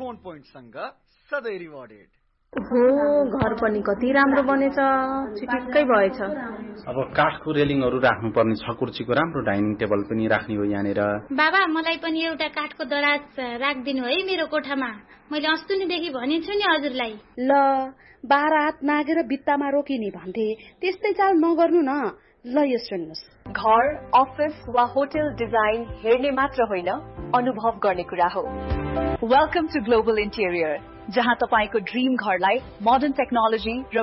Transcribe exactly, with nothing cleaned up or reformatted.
Phone पोइन्टसँग सधैँ rewarded. हो घर पनि कति राम्रो बनेछ, चिटिक्कै भएछ। अब काठको रेलिङहरू राख्नुपर्ने छ, कुर्सीको राम्रो डाइनिङ टेबल पनि राख्ने हो यहाँनिर। बाबा मलाई पनि एउटा काठको दराज राखिदिनु है मेरो कोठामा, मैले अस्तिदेखि भनेछु नि हजुरलाई। ल बाह्र हात नागेर भित्तामा रोकिने भन्थे, त्यस्तै चाल नगर्नु न। ल यो सुन्नुस्, घर अफिस वा होटल डिजाइन हेर्ने मात्र होइन, अनुभव गर्ने कुरा हो। वेलकम टु ग्लोबल इन्टेरियर, जहाँ तपाईको ड्रीम घरलाई मोडर्न टेक्नोलोजी र